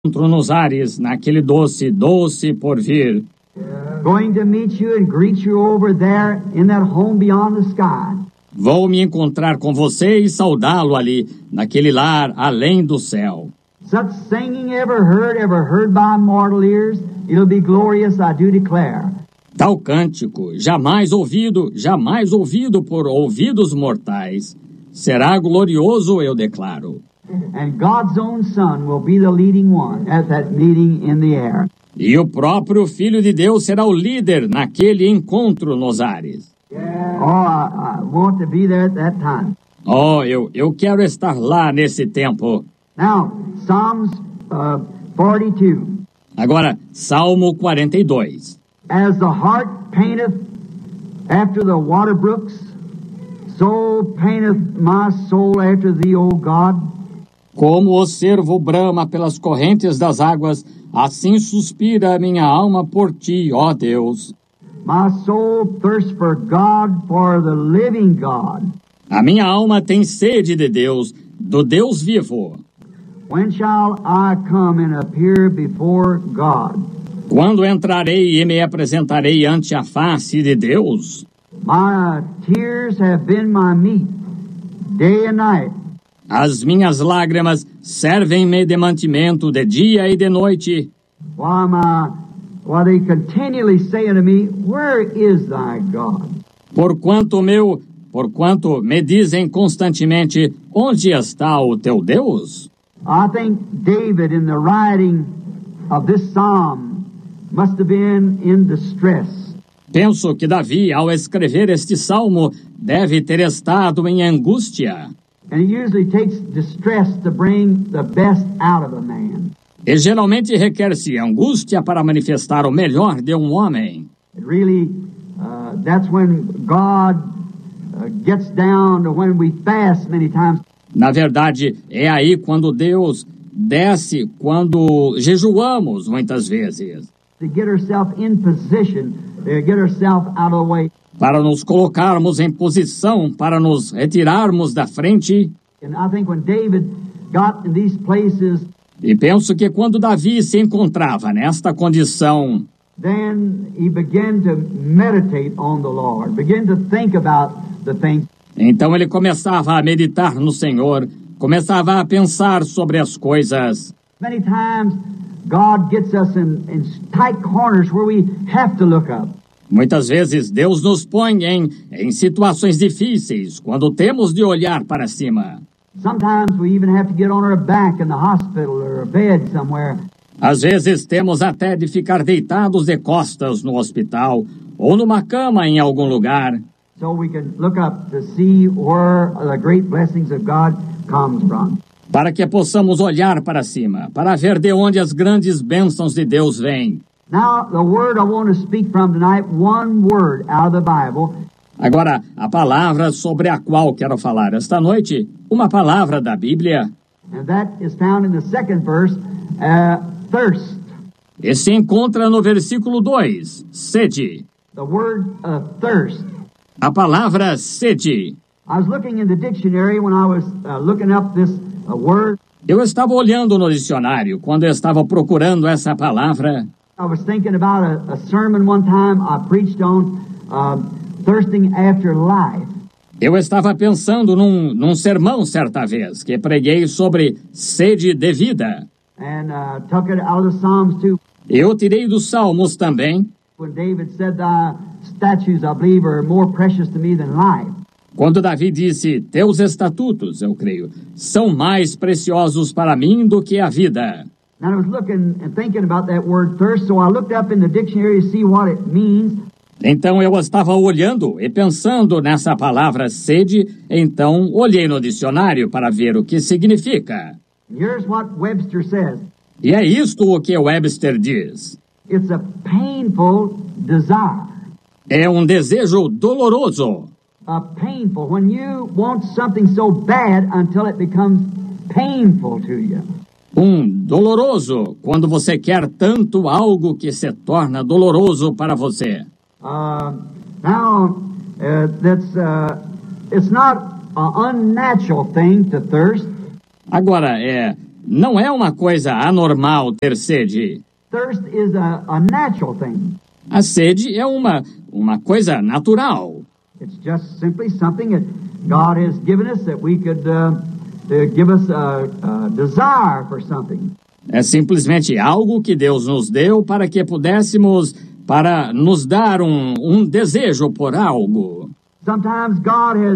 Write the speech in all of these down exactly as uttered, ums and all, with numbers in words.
encontro nos ares, naquele doce, doce porvir. Going to meet you and greet you over there in that home beyond the sky. Vou me encontrar com você e saudá-lo ali, naquele lar além do céu. Such singing ever heard, ever heard by mortal ears, it'll be glorious, I do declare. Tal cântico, jamais ouvido, jamais ouvido por ouvidos mortais, será glorioso, eu declaro. And God's own Son will be the leading one at that meeting in the air. E o próprio Filho de Deus será o líder naquele encontro nos ares. Oh, I, I want to be there at that time. Oh, eu, eu quero estar lá nesse tempo. Now, Psalms uh, forty-two. Agora, Salmo quarenta e dois. As the hart painteth after the water brooks, so painteth my soul after thee, O God. Como o cervo brama pelas correntes das águas, assim suspira a minha alma por ti, ó Deus. My soul thirsts for God, for the living God. A minha alma tem sede de Deus, do Deus vivo. When shall I come and appear before God? Quando entrarei e me apresentarei ante a face de Deus? My tears have been my meat, day and night. As minhas lágrimas servem-me de mantimento de dia e de noite. While my, while they continually say unto me, where is thy God? Porquanto meu, porquanto me dizem constantemente, onde está o teu Deus? I think David, in the writing of this psalm, must have been in distress. Penso que Davi, ao escrever este salmo, deve ter estado em angústia. And it usually takes distress to bring the best out of a man. E geralmente requer-se angústia para manifestar o melhor de um homem. It really, uh, that's when God uh, gets down to when we fast many times. Na verdade, é aí quando Deus desce, quando jejuamos muitas vezes. To get herself in position, to get herself out of the way. Para nos colocarmos em posição, para nos retirarmos da frente. And I think when David got in these places, e penso que quando Davi se encontrava nesta condição, then he began to meditate on the Lord, began to think about the things. Então ele começava a meditar no Senhor, começava a pensar sobre as coisas. Many times God gets us in, in tight corners where we have to look up. Muitas vezes Deus nos põe em, em situações difíceis, quando temos de olhar para cima. Sometimes we even have to get on our back in the hospital or a bed somewhere. Às vezes temos até de ficar deitados de costas no hospital ou numa cama em algum lugar. So we can look up to see where the great blessings of God comes from. Para que possamos olhar para cima, para ver de onde as grandes bênçãos de Deus vêm. Now, the word I want to speak from tonight, one word out of the Bible. Agora, a palavra sobre a qual quero falar esta noite, uma palavra da Bíblia. And that is found in the second verse, uh, thirst. E se encontra no versículo dois, sede. The word uh, thirst. A palavra sede. I was looking in the dictionary when I was uh, looking up this uh, word. Eu estava olhando no dicionário quando eu estava procurando essa palavra. I was thinking about a, a sermon one time I preached on uh, thirsting after life. Eu estava pensando num, num sermão certa vez que preguei sobre sede de vida. And uh, took it out of the Psalms too. Eu tirei dos Salmos também. When David said, "Thy statutes, I believe, are more precious to me than life." Quando Davi disse, teus estatutos, eu creio, são mais preciosos para mim do que a vida. And I was looking and thinking about that word thirst, so I looked up in the dictionary to see what it means. Então eu estava olhando e pensando nessa palavra sede, então olhei no dicionário para ver o que significa. And here's what Webster says. E é isto o que Webster diz. It's a painful desire. É um desejo doloroso. A painful, when you want something so bad until it becomes painful to you. Um doloroso, quando você quer tanto algo que se torna doloroso para você. Uh, now, uh, that's uh, it's not an unnatural thing to thirst. Agora, é, Não é uma coisa anormal ter sede. Thirst is a, a natural thing. A sede é uma, uma coisa natural. It's just simply something that God has given us that we could uh, uh, give us a, a desire for something. É simplesmente algo que Deus nos deu para que pudéssemos, para nos dar um, um desejo por algo. Sometimes God has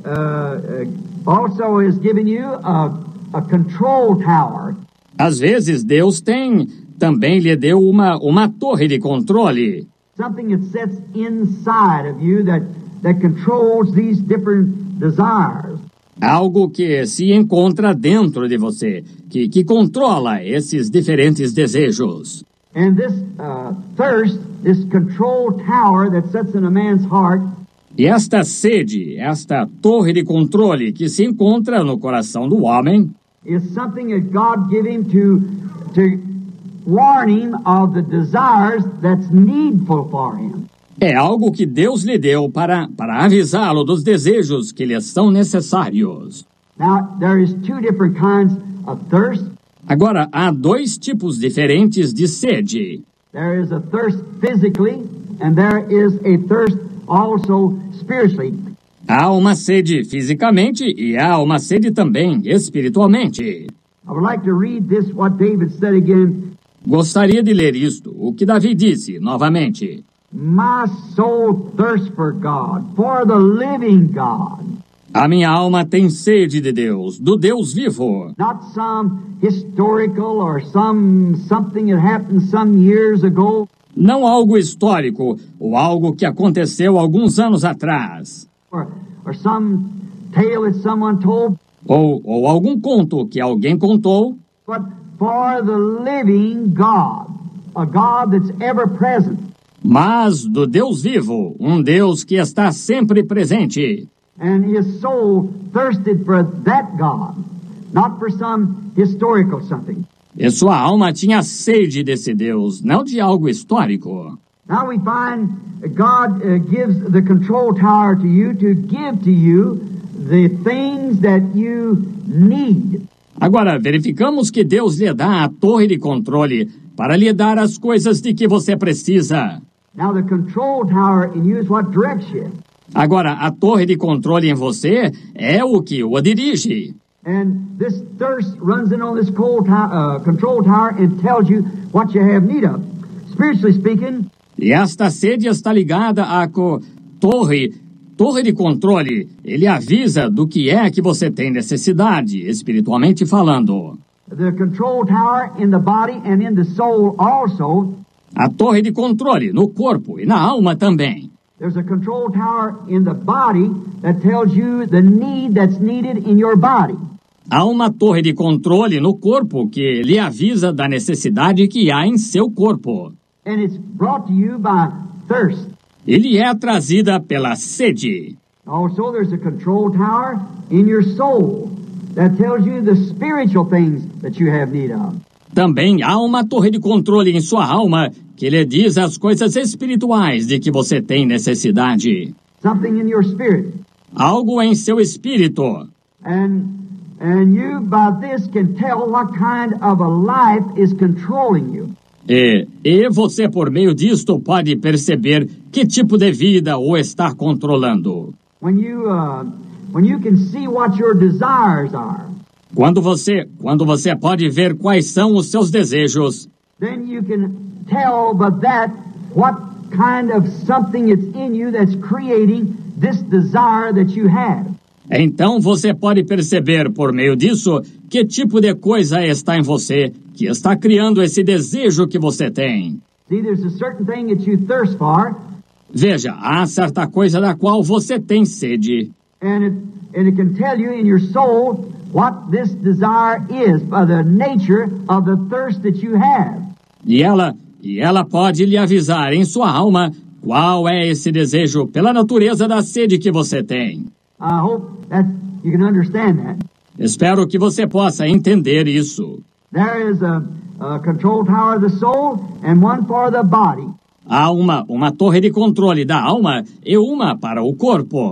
uh, also has given you a, a control tower. Às vezes Deus tem, também lhe deu uma, uma torre de controle. Something that sits inside of you that, that controls these different desires. Algo que se encontra dentro de você, que, que controla esses diferentes desejos. And this uh, thirst, this control tower that sits in a man's heart, E esta sede, esta torre de controle que se encontra no coração do homem, is something that God gave him to, to warn him of the desires that's needful for him. é algo que Deus lhe deu para, para avisá-lo dos desejos que lhe são necessários. Now, there is two different kinds of thirst. Agora, há dois tipos diferentes de sede. There is a thirst physically, and there is a thirst also spiritually. Há uma sede fisicamente e há uma sede também espiritualmente. I would like to read this, what David said again. Gostaria de ler isto, o que Davi disse novamente. My soul thirsts for God, for the living God. A minha alma tem sede de Deus, do Deus vivo. Not some historical or some something that happened some years ago, Não algo histórico ou algo que aconteceu alguns anos atrás. or, or some tale that someone told, Ou, ou algum conto que alguém contou, but for the living God, a God that's ever present. mas do Deus vivo, um Deus que está sempre presente. And his soul thirsted for that God, not for some historical something. E sua alma tinha sede desse Deus, não de algo histórico. Now we find that God uh, gives the control tower to you to give to you the things that you need. Agora, verificamos que Deus lhe dá a torre de controle para lhe dar as coisas de que você precisa. Now the control tower in you is what directs you. Agora, a torre de controle em você é o que o dirige. And this thirst runs in on this cold to- uh, control tower and tells you what you have need of. Spiritually speaking, E esta sede está ligada à co- torre, torre de controle. Ele avisa do que é que você tem necessidade, espiritualmente falando. the control tower in the body and in the soul also, A torre de controle no corpo e na alma também. there's a control tower in the body that tells you the need that's needed in your body. Há uma torre de controle no corpo que lhe avisa da necessidade que há em seu corpo. And it's brought to you by thirst. Ele é trazida pela sede. Also, there's a control tower in your soul that tells you the spiritual things that you have need of. Também há uma torre de controle em sua alma que lhe diz as coisas espirituais de que você tem necessidade. Something in your spirit. Algo em seu espírito. And and you by this can tell what kind of a life is controlling you. E, e você, por meio disto, pode perceber que tipo de vida o está controlando. When you uh, when you can see what your desires are, Quando você, quando você pode ver quais são os seus desejos, then you can tell by that what kind of something it's in you that's creating this desire that you have. então você pode perceber, por meio disso, que tipo de coisa está em você que está criando esse desejo que você tem. See, there's a certain thing that you thirst for, Veja, há certa coisa da qual você tem sede. and it and it can tell you in your soul what this desire is by the nature of the thirst that you have. E ela, e ela pode lhe avisar em sua alma qual é esse desejo pela natureza da sede que você tem. I hope that you can understand that. Espero que você possa entender isso. There is a, a control tower of the soul and one for the body. Há uma, uma torre de controle da alma e uma para o corpo.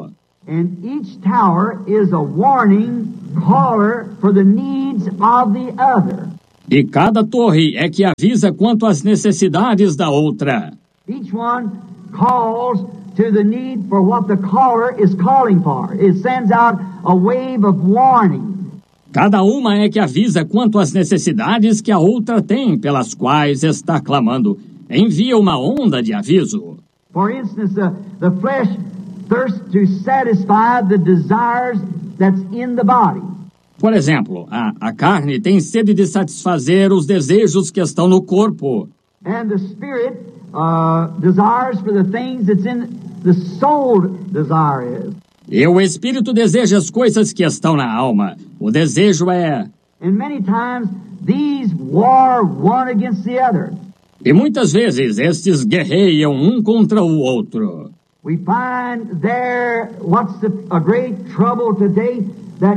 And each tower is a warning caller for the needs of the other. E cada torre é que avisa quanto às necessidades da outra. Each one calls to the need for what the caller is calling for. It sends out a wave of warning. Cada uma é que avisa quanto às necessidades que a outra tem, pelas quais está clamando. Envia uma onda de aviso. For instance, the, the flesh thirsts to satisfy the desires that's in the body. Por exemplo, a, a carne tem sede de satisfazer os desejos que estão no corpo. And the spirit uh, desires for the things that's in the soul desire is. E o espírito deseja as coisas que estão na alma. O desejo é... And many times these war one against the other. E muitas vezes estes guerreiam um contra o outro. We find there what's the, a great trouble today, that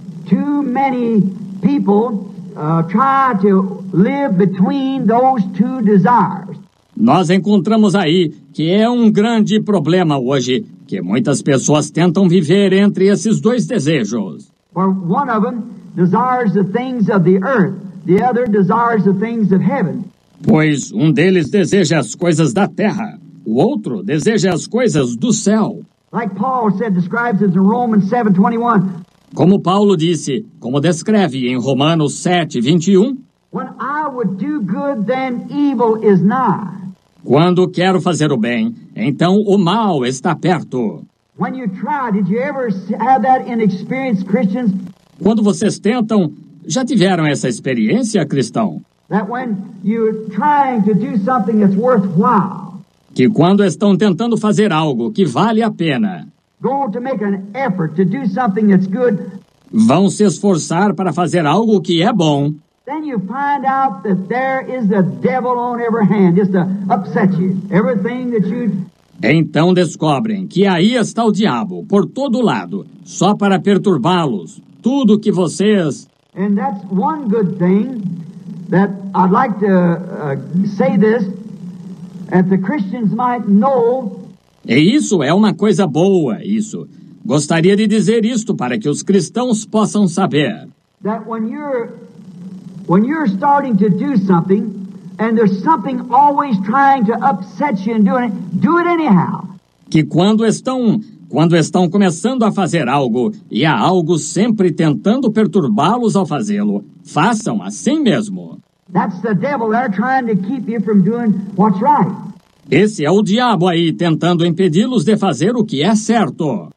too many people uh, try to live between those two desires. Nós encontramos aí que é um grande problema hoje, que muitas pessoas tentam viver entre esses dois desejos. For one of them desires the things of the earth, the other desires the things of heaven. Pois um deles deseja as coisas da terra, o outro deseja as coisas do céu. Like Paul said, describes it in Romans seven twenty-one. Como Paulo disse, como descreve em Romanos sete, vinte e um, When I would do good, then evil is nigh. quando quero fazer o bem, então o mal está perto. When you try, did you ever have that in experienced Christians? Quando vocês tentam, já tiveram essa experiência, cristão? That when you're trying to do something that's worthwhile, Que quando estão tentando fazer algo que vale a pena, go to make an effort to do something that's good, vão se esforçar para fazer algo que é bom, then you find out that there is the devil on every hand, just to upset you. Everything that you... então descobrem que aí está o diabo, por todo lado, só para perturbá-los. Tudo que vocês... And that's one good thing that I'd like to uh, say this, that the Christians might know. E isso é uma coisa boa, isso. Gostaria de dizer isto para que os cristãos possam saber. That when you're when you're starting to do something and there's something always trying to upset you and doing it, do it anyhow. Que quando estão, quando estão começando a fazer algo e há algo sempre tentando perturbá-los ao fazê-lo, façam assim mesmo. That's the devil there trying to keep you from doing what's right. Esse é o diabo aí tentando impedi-los de fazer o que é certo.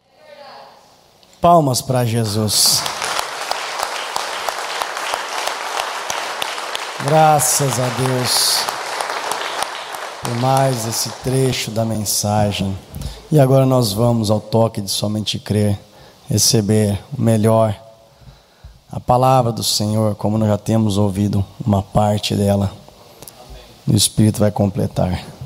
Palmas para Jesus. Graças a Deus por mais esse trecho da mensagem. E agora nós vamos ao toque de somente crer, receber o melhor, a palavra do Senhor, como nós já temos ouvido uma parte dela. O Espírito vai completar.